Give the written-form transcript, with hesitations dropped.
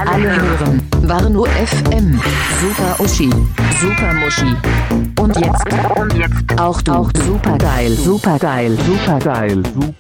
Alle hören Warnow FM. Super Uschi, Super Muschi. Und jetzt auch du. Supergeil, supergeil, supergeil.